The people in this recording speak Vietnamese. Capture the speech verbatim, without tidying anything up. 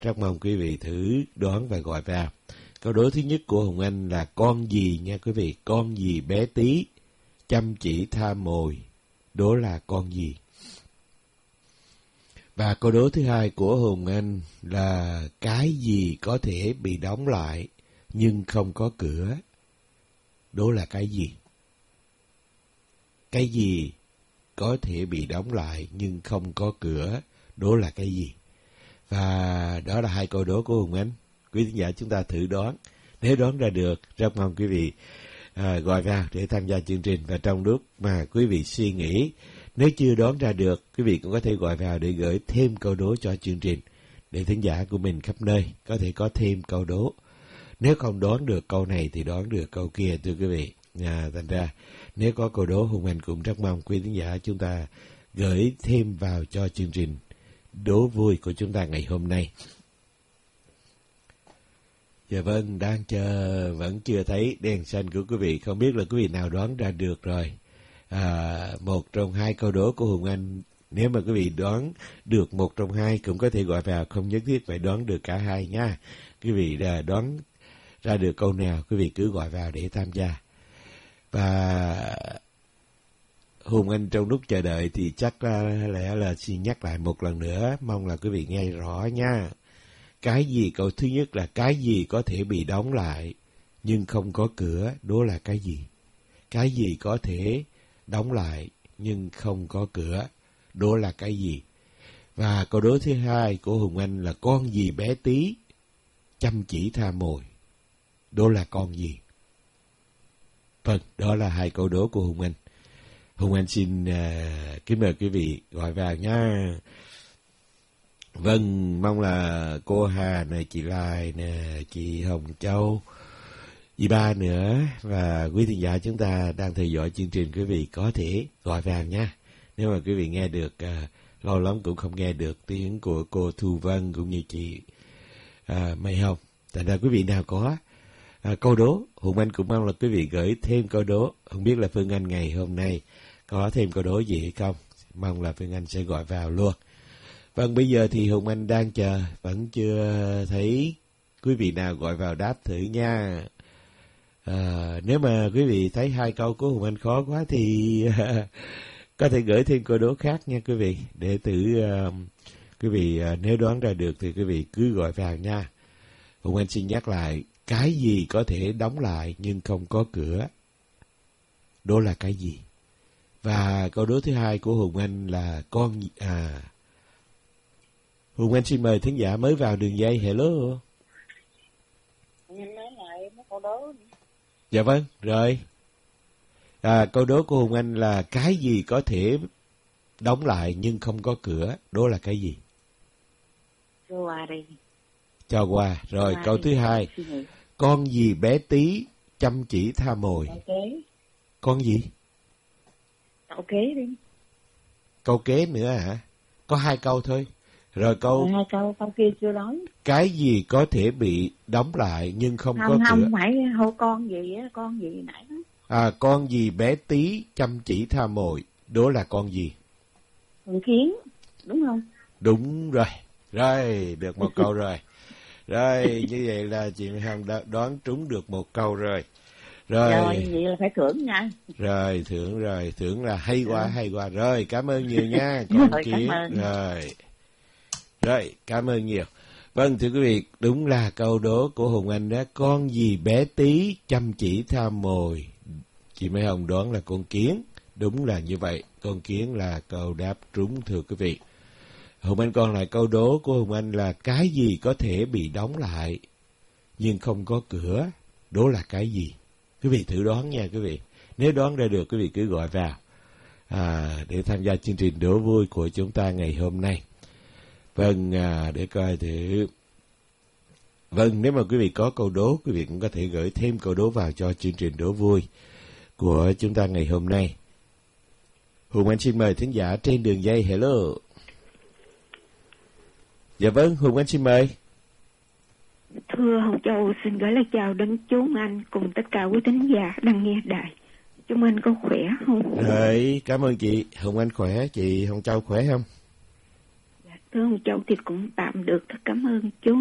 Rất mong quý vị thử đoán và gọi vào. Câu đố thứ nhất của Hùng Anh là con gì nha quý vị, con gì bé tí, chăm chỉ tha mồi, đố là con gì. Và câu đố thứ hai của Hùng Anh là cái gì có thể bị đóng lại nhưng không có cửa, đố là cái gì. Cái gì có thể bị đóng lại nhưng không có cửa, đố là cái gì. Và đó là hai câu đố của Hùng Anh. Quý khán giả chúng ta thử đoán. Nếu đoán ra được, rất mong quý vị à, gọi vào để tham gia chương trình. Và trong lúc mà quý vị suy nghĩ, nếu chưa đoán ra được, quý vị cũng có thể gọi vào để gửi thêm câu đố cho chương trình, để khán giả của mình khắp nơi có thể có thêm câu đố. Nếu không đoán được câu này thì đoán được câu kia, thưa quý vị. À, thành ra, nếu có câu đố, Hùng Anh cũng rất mong quý khán giả chúng ta gửi thêm vào cho chương trình đố vui của chúng ta ngày hôm nay. Dạ vâng, đang chờ, vẫn chưa thấy đèn xanh của quý vị. Không biết là quý vị nào đoán ra được rồi. À, một trong hai câu đố của Hùng Anh, nếu mà quý vị đoán được một trong hai cũng có thể gọi vào, không nhất thiết phải đoán được cả hai nha. Quý vị đã đoán ra được câu nào, quý vị cứ gọi vào để tham gia. Và Hùng Anh trong lúc chờ đợi thì chắc là, lẽ là xin nhắc lại một lần nữa, mong là quý vị nghe rõ nha. Cái gì, câu thứ nhất là cái gì có thể bị đóng lại nhưng không có cửa, đó là cái gì? Cái gì có thể đóng lại nhưng không có cửa, đó là cái gì? Và câu đố thứ hai của Hùng Anh là con gì bé tí, chăm chỉ tha mồi, đó là con gì? Vâng, đó là hai câu đố của Hùng Anh. Hùng Anh xin uh, kính mời quý vị gọi vào nha. Vâng, mong là cô Hà này, chị Lai nè, chị Hồng Châu, chị Ba nữa và quý thính giả chúng ta đang theo dõi chương trình, quý vị có thể gọi vào nha. Nếu mà quý vị nghe được, uh, lâu lắm cũng không nghe được tiếng của cô Thu Vân cũng như chị uh, Mai Hồng. Thành ra quý vị nào có uh, câu đố, Hùng Anh cũng mong là quý vị gửi thêm câu đố. Không biết là Phương Anh ngày hôm nay có thêm câu đố gì hay không? Mong là Phương Anh sẽ gọi vào luôn. Vâng, bây giờ thì Hùng Anh đang chờ, vẫn chưa thấy quý vị nào gọi vào đáp thử nha. À, nếu mà quý vị thấy hai câu của Hùng Anh khó quá thì có thể gửi thêm câu đố khác nha quý vị. Để thử uh, quý vị uh, nếu đoán ra được thì quý vị cứ gọi vào nha. Hùng Anh xin nhắc lại, cái gì có thể đóng lại nhưng không có cửa, đó là cái gì? Và câu đố thứ hai của Hùng Anh là con à Hùng Anh xin mời thính giả mới vào đường dây. Hello. Anh nói lại mấy câu đố. Dạ vâng, rồi. À, câu đố của Hùng Anh là cái gì có thể đóng lại nhưng không có cửa, đó là cái gì? Cho qua đi. Cho qua. Rồi, qua câu đi. thứ hai. Con gì bé tí, chăm chỉ tha mồi. Okay. Con gì? Câu kế đi. Câu kế nữa hả? Có hai câu thôi. Rồi câu... Hai câu, câu kia chưa nói. Cái gì có thể bị đóng lại nhưng không, không có không, cửa? Không, phải hô con gì á, con gì nãy đó. À, con gì bé tí, chăm chỉ tha mồi, đó là con gì? Con kiến, đúng không? Đúng rồi. Rồi, được một câu rồi. Rồi, như vậy là chị Hồng đã đoán trúng được một câu rồi. Rồi, rồi vậy là phải thưởng nha. Rồi, thưởng rồi, thưởng là hay quá, hay quá. Rồi, cảm ơn nhiều nha, con rồi, kiến. cảm ơn. Rồi. Rồi, cảm ơn nhiều. Vâng, thưa quý vị, đúng là câu đố của Hùng Anh đó. Con gì bé tí, chăm chỉ tha mồi. Chị Mai Hồng đoán là con kiến. Đúng là như vậy, con kiến là câu đáp trúng, thưa quý vị. Hùng Anh còn lại câu đố của Hùng Anh là cái gì có thể bị đóng lại nhưng không có cửa, đó là cái gì? Quý vị thử đoán nha quý vị. Nếu đoán ra được quý vị cứ gọi vào à, để tham gia chương trình đố vui của chúng ta ngày hôm nay. Vâng, à, để coi thử. Vâng, nếu mà quý vị có câu đố, quý vị cũng có thể gửi thêm câu đố vào cho chương trình đố vui của chúng ta ngày hôm nay. Hùng Anh xin mời thính giả trên đường dây. Hello. Dạ vâng, Hùng Anh xin mời. Thưa Hồng Châu, xin gửi lời chào đến chú anh cùng tất cả quý thính giả đang nghe đài. Chúng anh có khỏe không? Rồi, cảm ơn chị. Hùng Anh khỏe, chị Hồng Châu khỏe không? Dạ, Thưa ông Châu thì cũng tạm được, cảm ơn chú.